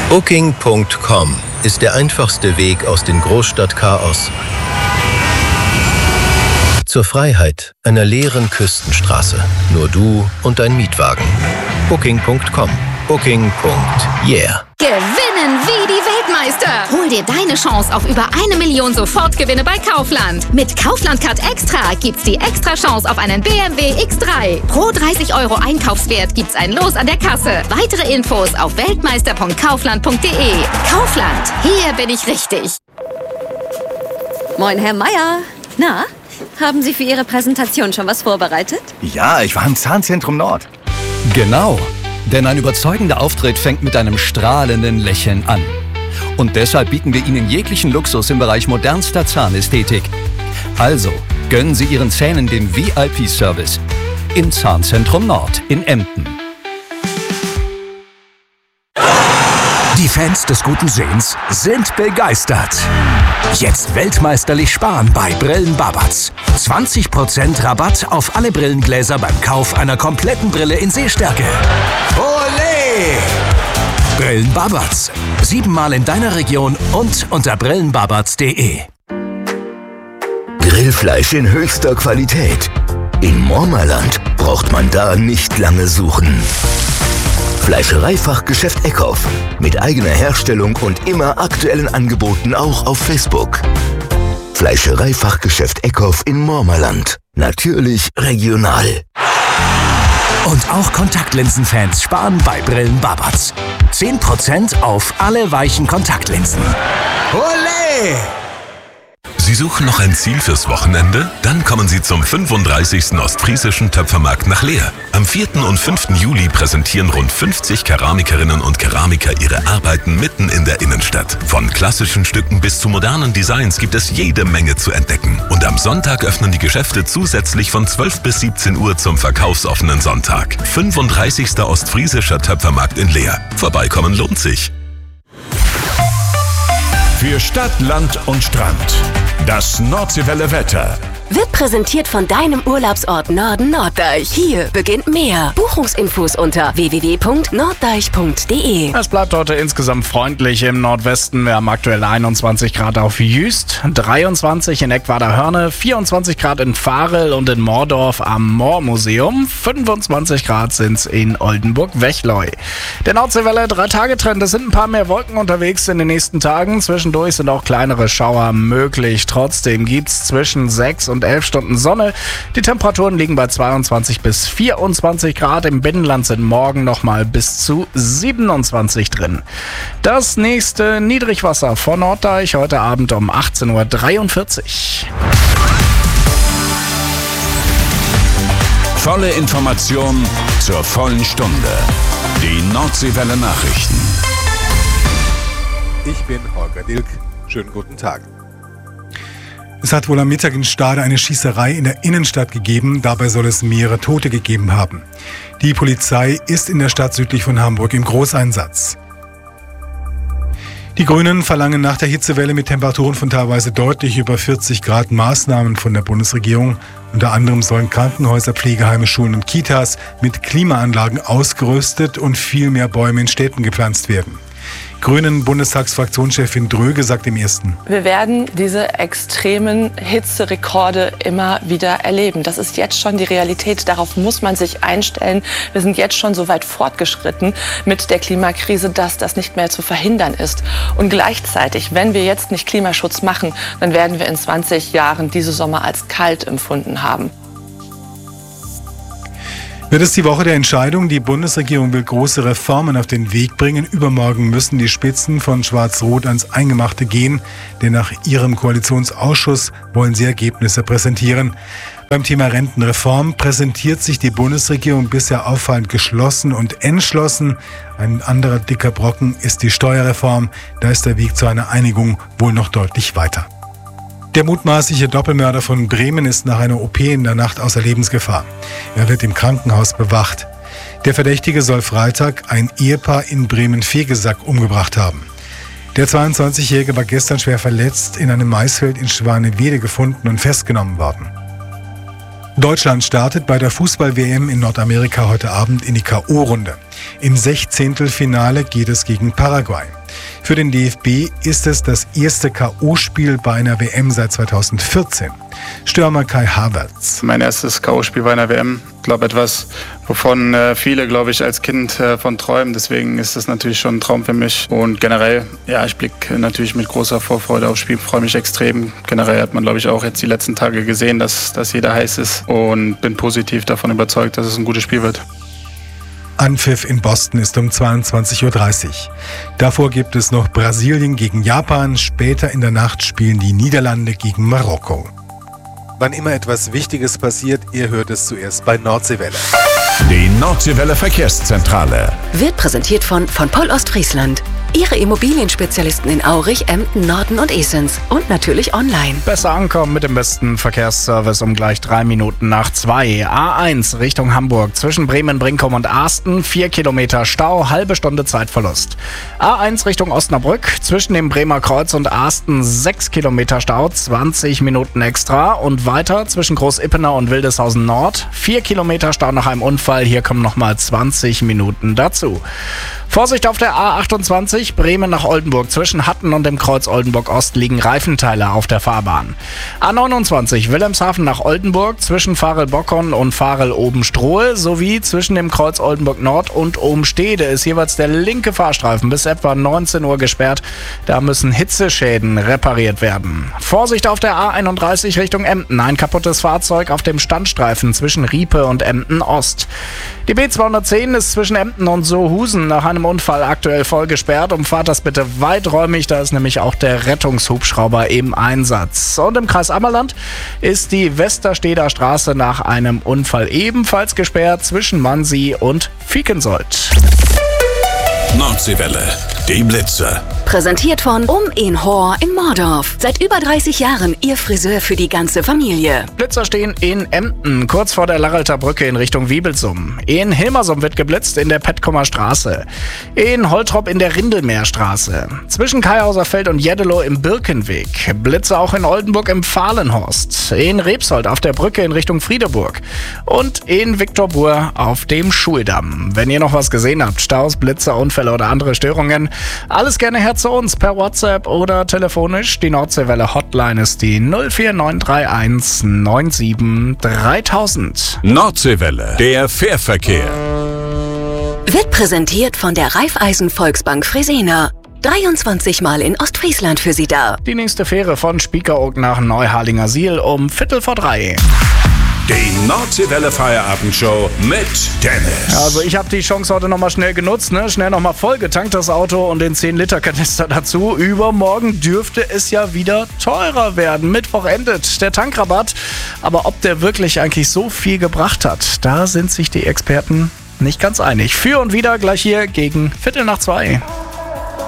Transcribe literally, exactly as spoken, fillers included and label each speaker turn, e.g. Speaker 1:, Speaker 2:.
Speaker 1: Booking Punkt com ist der einfachste Weg aus dem Großstadtchaos zur Freiheit einer leeren Küstenstraße. Nur du und dein Mietwagen. Booking Punkt com. Booking. Yeah.
Speaker 2: Gewinnen wie die Weltmeister. Hol dir deine Chance auf über eine Million Sofortgewinne bei Kaufland. Mit Kaufland Card Extra gibt's die extra Chance auf einen B M W X drei. Pro dreißig Euro Einkaufswert gibt's ein Los an der Kasse. Weitere Infos auf weltmeister punkt kaufland punkt de. Kaufland, hier bin ich richtig.
Speaker 3: Moin, Herr Meier. Na, haben Sie für Ihre Präsentation schon was vorbereitet?
Speaker 4: Ja, ich war im Zahnzentrum Nord.
Speaker 5: Genau, denn ein überzeugender Auftritt fängt mit einem strahlenden Lächeln an. Und deshalb bieten wir Ihnen jeglichen Luxus im Bereich modernster Zahnästhetik. Also, gönnen Sie Ihren Zähnen den V I P-Service im Zahnzentrum Nord in Emden.
Speaker 6: Die Fans des guten Sehens sind begeistert. Jetzt weltmeisterlich sparen bei Brillen Babatz. zwanzig Prozent Rabatt auf alle Brillengläser beim Kauf einer kompletten Brille in Sehstärke. Olé! Brillen Babatz. Siebenmal in deiner Region und unter brillen babatz punkt de.
Speaker 7: Grillfleisch in höchster Qualität. In Mormerland braucht man da nicht lange suchen. Fleischereifachgeschäft Eckhoff. Mit eigener Herstellung und immer aktuellen Angeboten auch auf Facebook. Fleischereifachgeschäft Eckhoff in Mormerland. Natürlich regional.
Speaker 6: Und auch Kontaktlinsenfans sparen bei Brillen Babatz. zehn Prozent auf alle weichen Kontaktlinsen. Olé!
Speaker 8: Sie suchen noch ein Ziel fürs Wochenende? Dann kommen Sie zum fünfunddreißigsten Ostfriesischen Töpfermarkt nach Leer. Am vierten und fünften Juli präsentieren rund fünfzig Keramikerinnen und Keramiker ihre Arbeiten mitten in der Innenstadt. Von klassischen Stücken bis zu modernen Designs gibt es jede Menge zu entdecken. Und am Sonntag öffnen die Geschäfte zusätzlich von zwölf bis siebzehn Uhr zum verkaufsoffenen Sonntag. fünfunddreißigster Ostfriesischer Töpfermarkt in Leer. Vorbeikommen lohnt sich.
Speaker 9: Für Stadt, Land und Strand. Das Nordseewelle Wetter.
Speaker 10: Wird präsentiert von deinem Urlaubsort Norden Norddeich. Hier beginnt mehr. Buchungsinfos unter w w w punkt norddeich punkt de.
Speaker 11: Es bleibt heute insgesamt freundlich im Nordwesten. Wir haben aktuell einundzwanzig Grad auf Jüst, dreiundzwanzig in Eckwader-Hörne, vierundzwanzig Grad in Varel und in Moordorf am Moormuseum, fünfundzwanzig Grad sind's in Oldenburg-Wechleu. Der Nordseewelle Drei-Tage-Trend. Es sind ein paar mehr Wolken unterwegs in den nächsten Tagen. Zwischendurch sind auch kleinere Schauer möglich. Trotzdem gibt's zwischen sechs und elf Stunden Sonne. Die Temperaturen liegen bei zweiundzwanzig bis vierundzwanzig Grad. Im Binnenland sind morgen nochmal bis zu siebenundzwanzig drin. Das nächste Niedrigwasser vor Norddeich heute Abend um achtzehn Uhr dreiundvierzig.
Speaker 9: Volle Information zur vollen Stunde. Die Nordseewelle Nachrichten.
Speaker 12: Ich bin Holger Dilk. Schönen guten Tag. Es hat wohl am Mittag in Stade eine Schießerei in der Innenstadt gegeben. Dabei soll es mehrere Tote gegeben haben. Die Polizei ist in der Stadt südlich von Hamburg im Großeinsatz. Die Grünen verlangen nach der Hitzewelle mit Temperaturen von teilweise deutlich über vierzig Grad Maßnahmen von der Bundesregierung. Unter anderem sollen Krankenhäuser, Pflegeheime, Schulen und Kitas mit Klimaanlagen ausgerüstet und viel mehr Bäume in Städten gepflanzt werden. Grünen Bundestagsfraktionschefin Dröge sagt im Ersten:
Speaker 13: Wir werden diese extremen Hitzerekorde immer wieder erleben. Das ist jetzt schon die Realität. Darauf muss man sich einstellen. Wir sind jetzt schon so weit fortgeschritten mit der Klimakrise, dass das nicht mehr zu verhindern ist. Und gleichzeitig, wenn wir jetzt nicht Klimaschutz machen, dann werden wir in zwanzig Jahren diese Sommer als kalt empfunden haben.
Speaker 12: Wird es die Woche der Entscheidung? Die Bundesregierung will große Reformen auf den Weg bringen. Übermorgen müssen die Spitzen von Schwarz-Rot ans Eingemachte gehen, denn nach ihrem Koalitionsausschuss wollen sie Ergebnisse präsentieren. Beim Thema Rentenreform präsentiert sich die Bundesregierung bisher auffallend geschlossen und entschlossen. Ein anderer dicker Brocken ist die Steuerreform. Da ist der Weg zu einer Einigung wohl noch deutlich weiter. Der mutmaßliche Doppelmörder von Bremen ist nach einer O P in der Nacht außer Lebensgefahr. Er wird im Krankenhaus bewacht. Der Verdächtige soll Freitag ein Ehepaar in Bremen-Vegesack umgebracht haben. Der zweiundzwanzigjährige war gestern schwer verletzt in einem Maisfeld in Schwanewede gefunden und festgenommen worden. Deutschland startet bei der Fußball-W M in Nordamerika heute Abend in die K O-Runde. Im Sechzehntelfinale geht es gegen Paraguay. Für den D F B ist es das erste K O-Spiel bei einer W M seit zweitausendvierzehn. Stürmer Kai Havertz.
Speaker 14: Mein erstes K O-Spiel bei einer W M. Ich glaube, etwas, wovon äh, viele, glaube ich, als Kind äh, von träumen. Deswegen ist das natürlich schon ein Traum für mich. Und generell, ja, ich blicke natürlich mit großer Vorfreude aufs Spiel, freue mich extrem. Generell hat man, glaube ich, auch jetzt die letzten Tage gesehen, dass, dass jeder heiß ist. Und bin positiv davon überzeugt, dass es ein gutes Spiel wird.
Speaker 12: Anpfiff in Boston ist um zweiundzwanzig Uhr dreißig. Davor gibt es noch Brasilien gegen Japan. Später in der Nacht spielen die Niederlande gegen Marokko. Wann immer etwas Wichtiges passiert, ihr hört es zuerst bei Nordseewelle.
Speaker 9: Die Nordseewelle Verkehrszentrale
Speaker 10: wird präsentiert von von Pol Ostfriesland. Ihre Immobilienspezialisten in Aurich, Emden, Norden und Esens. Und natürlich online.
Speaker 11: Besser ankommen mit dem besten Verkehrsservice um gleich drei Minuten nach zwei. A eins Richtung Hamburg zwischen Bremen, Brinkum und Asten. Vier Kilometer Stau, halbe Stunde Zeitverlust. A eins Richtung Osnabrück zwischen dem Bremer Kreuz und Asten. Sechs Kilometer Stau, zwanzig Minuten extra. Und weiter zwischen Groß-Ippener und Wildeshausen Nord. Vier Kilometer Stau nach einem Unfall. Hier kommen nochmal zwanzig Minuten dazu. Vorsicht auf der A achtundzwanzig, Bremen nach Oldenburg. Zwischen Hatten und dem Kreuz Oldenburg Ost liegen Reifenteile auf der Fahrbahn. A neunundzwanzig, Wilhelmshaven nach Oldenburg. Zwischen Farel-Bockon und Farel-Obenstrohe sowie zwischen dem Kreuz Oldenburg Nord und Obenstede ist jeweils der linke Fahrstreifen bis etwa neunzehn Uhr gesperrt. Da müssen Hitzeschäden repariert werden. Vorsicht auf der A einunddreißig Richtung Emden. Ein kaputtes Fahrzeug auf dem Standstreifen zwischen Riepe und Emden Ost. Die B zweihundertzehn ist zwischen Emden und Sohusen nach einem Unfall aktuell voll gesperrt. Umfahrt das bitte weiträumig, da ist nämlich auch der Rettungshubschrauber im Einsatz. Und im Kreis Ammerland ist die Westersteder Straße nach einem Unfall ebenfalls gesperrt zwischen Mansi und Viekensold.
Speaker 9: Nordseewelle, die Blitze.
Speaker 10: Präsentiert von Um in Hor in Mordorf. Seit über dreißig Jahren Ihr Friseur für die ganze Familie.
Speaker 11: Blitzer stehen in Emden, kurz vor der Larrelter Brücke in Richtung Wiebelsum. In Hilmersum wird geblitzt in der Petkomer Straße. In Holtrop in der Rindelmeerstraße. Zwischen Kaihauser Feld und Jeddelow im Birkenweg. Blitze auch in Oldenburg im Fahlenhorst. In Rebsold auf der Brücke in Richtung Friedeburg. Und in Viktorbur auf dem Schuldamm. Wenn ihr noch was gesehen habt, Staus, Blitze, Unfälle oder andere Störungen, alles gerne her zu uns per WhatsApp oder telefonisch. Die Nordseewelle Hotline ist die null vier neun drei eins neun sieben dreitausend.
Speaker 9: Nordseewelle, der Fährverkehr.
Speaker 10: Wird präsentiert von der Raiffeisen Volksbank Fresenier. dreiundzwanzig Mal in Ostfriesland für Sie da.
Speaker 11: Die nächste Fähre von Spiekeroog nach Neuharlinger Siel um Viertel vor drei.
Speaker 9: Die Nordseewelle Feierabendshow mit Dennis.
Speaker 11: Also ich habe die Chance heute nochmal schnell genutzt, ne? Schnell nochmal vollgetankt das Auto und den zehn Liter Kanister dazu. Übermorgen dürfte es ja wieder teurer werden. Mittwoch endet der Tankrabatt. Aber ob der wirklich eigentlich so viel gebracht hat, da sind sich die Experten nicht ganz einig. Für und wieder gleich hier gegen Viertel nach zwei.